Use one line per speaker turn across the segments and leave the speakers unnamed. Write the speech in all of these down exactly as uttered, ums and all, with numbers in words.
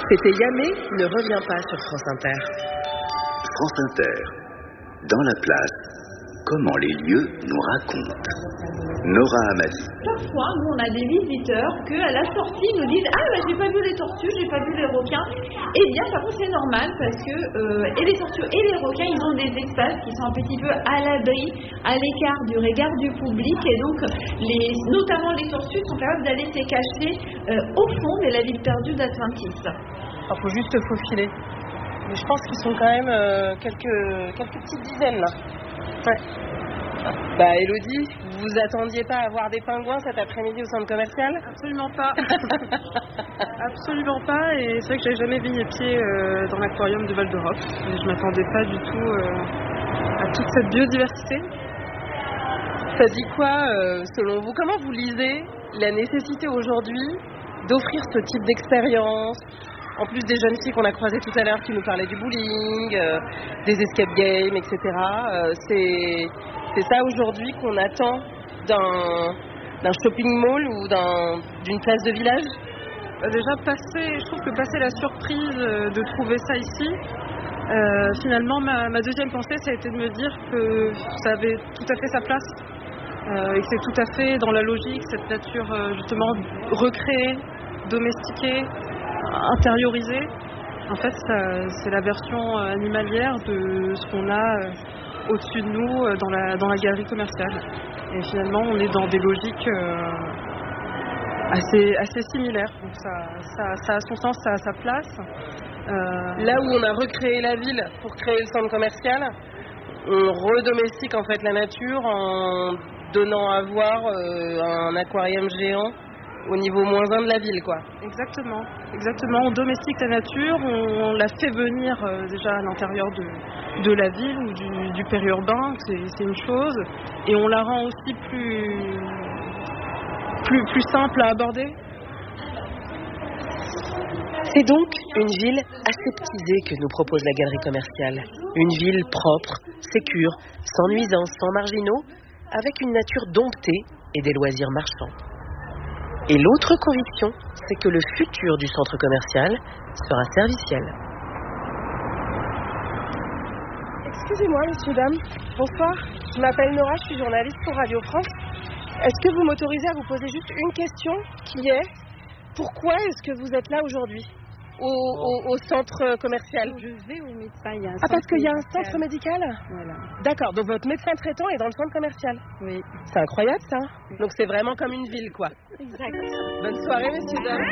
C'était Yamé ne revient pas sur France Inter.
France Inter, dans la place, comment les lieux nous racontent. Nora Hamadi.
Parfois, nous, on a des visiteurs que à la sortie nous disent « Ah, bah, j'ai pas vu les tortues, j'ai pas vu les requins. » Eh bien, par contre, c'est normal parce que euh, et les tortues et les requins, ils ont des espaces qui sont un petit peu à l'abri, à l'écart du regard du public. Et donc, les, notamment les tortues sont capables d'aller se cacher euh, au fond de la ville perdue d'Atlantis.
Il faut juste faufiler. Mais je pense qu'ils sont quand même euh, quelques, quelques petites dizaines là. Ouais. Bah Elodie, vous vous attendiez pas à voir des pingouins cet après-midi au centre commercial ?
Absolument pas. Absolument pas. Et c'est vrai que j'avais jamais mis les pieds euh, dans l'aquarium de Val d'Europe. Et je m'attendais pas du tout euh, à toute cette biodiversité.
Ça dit quoi euh, selon vous ? Comment vous lisez la nécessité aujourd'hui d'offrir ce type d'expérience ? En plus des jeunes filles qu'on a croisées tout à l'heure qui nous parlaient du bowling, euh, des escape games, et cetera. Euh, c'est, c'est ça aujourd'hui qu'on attend d'un, d'un shopping mall ou d'un, d'une place de village ?
Bah déjà, passer, je trouve que passer la surprise de trouver ça ici, euh, finalement, ma, ma deuxième pensée, ça a été de me dire que ça avait tout à fait sa place. Euh, et que c'est tout à fait dans la logique, cette nature euh, justement recréée, domestiquée, intériorisée. En fait, ça, c'est la version animalière de ce qu'on a euh, au-dessus de nous euh, dans, la, dans la galerie commerciale. Et finalement, on est dans des logiques euh, assez, assez similaires. Donc ça, ça, ça a son sens, ça a sa place.
Euh... Là où on a recréé la ville pour créer le centre commercial, on redomestique en fait la nature en donnant à voir euh, un aquarium géant au niveau moins un de la ville, quoi.
Exactement, exactement. On domestique la nature, on, on la fait venir euh, déjà à l'intérieur de, de la ville ou du, du périurbain, c'est, c'est une chose, et on la rend aussi plus, plus, plus simple à aborder.
C'est donc une ville aseptisée que nous propose la galerie commerciale. Une ville propre, sécure, sans nuisances, sans marginaux, avec une nature domptée et des loisirs marchands. Et l'autre conviction, c'est que le futur du centre commercial sera serviciel.
Excusez-moi, messieurs, dames. Bonsoir. Je m'appelle Nora, je suis journaliste pour Radio France. Est-ce que vous m'autorisez à vous poser juste une question qui est pourquoi est-ce que vous êtes là aujourd'hui au, au, au centre commercial ?
Je vais au médecin. Il y a un
ah, parce qu'il y a un
médical.
centre médical ?
Voilà.
D'accord, donc votre médecin traitant est dans le centre commercial ?
Oui.
C'est incroyable ça. Donc c'est vraiment comme une ville, quoi.
Exact.
Bonne soirée, messieurs, dames.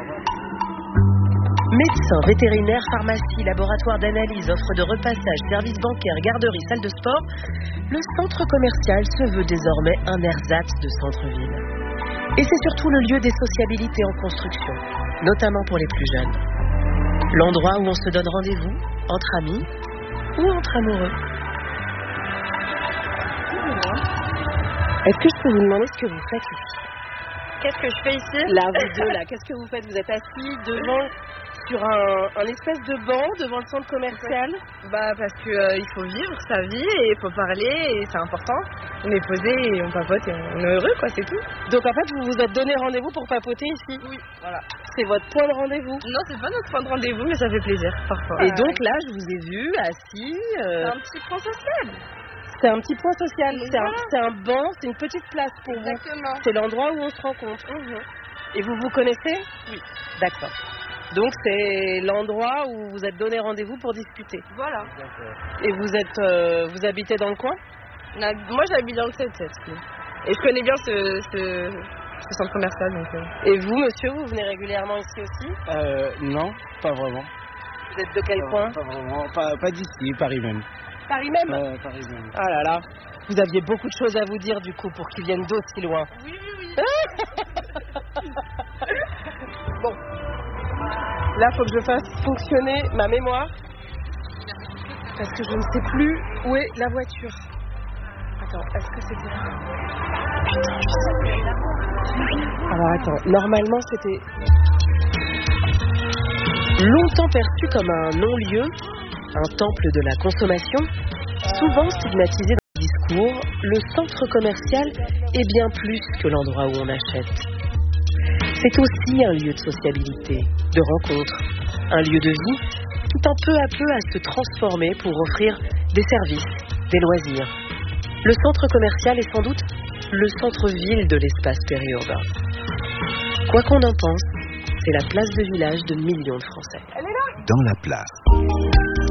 Médecins, vétérinaires, pharmacie, laboratoire d'analyse, offre de repassage, services bancaires, garderie, salle de sport, le centre commercial se veut désormais un ersatz de centre-ville. Et c'est surtout le lieu des sociabilités en construction, notamment pour les plus jeunes. L'endroit où on se donne rendez-vous, entre amis ou entre amoureux.
Est-ce que je peux vous demander ce que vous faites ici ?
Qu'est-ce que je fais ici ?
Là, vous deux, là, qu'est-ce que vous faites ? Vous êtes assis devant, sur un, un espèce de banc devant le centre commercial ?
Bah parce que euh, il faut vivre sa vie et il faut parler et c'est important. On est posé et on papote et on est heureux, quoi, c'est tout.
Donc en fait, vous vous êtes donné rendez-vous pour papoter ici ?
Oui, voilà.
C'est votre point de rendez-vous ?
Non, c'est pas notre point de rendez-vous, mais ça fait plaisir parfois.
Et donc là, je vous ai vu assis. Euh...
C'est un petit point social.
C'est un petit point social. C'est,
Voilà.
un, c'est un banc, c'est une petite place pour
Exactement.
vous. C'est l'endroit où on se rencontre.
Mmh.
Et vous vous connaissez ?
Oui.
D'accord. Donc c'est l'endroit où vous êtes donné rendez-vous pour discuter.
Voilà.
Et vous êtes, euh, vous habitez dans le coin ?
On a- Moi, j'habite dans le sept sept. Et je connais bien ce, ce, ce centre commercial. Donc, euh...
Et vous, monsieur, vous venez régulièrement ici aussi ?
Euh, non, pas vraiment.
Vous êtes de quel
Pas,
coin ?
pas vraiment, pas, pas d'ici, Paris même.
Paris même ?
Ouais, Paris même.
Ah là là, vous aviez beaucoup de choses à vous dire du coup pour qu'ils viennent d'aussi loin.
Oui, oui, oui.
Bon, là faut que je fasse fonctionner ma mémoire parce que je ne sais plus où est la voiture. Attends, est-ce que c'était là ? Putain, je sais plus. Alors attends, normalement c'était
Longtemps perçu comme un non-lieu, un temple de la consommation, souvent stigmatisé dans le discours, le centre commercial est bien plus que l'endroit où on achète. C'est aussi un lieu de sociabilité, de rencontre, un lieu de vie qui tend peu à peu à se transformer pour offrir des services, des loisirs. Le centre commercial est sans doute le centre-ville de l'espace périurbain. Quoi qu'on en pense, c'est la place de village de millions de Français.
Dans la place.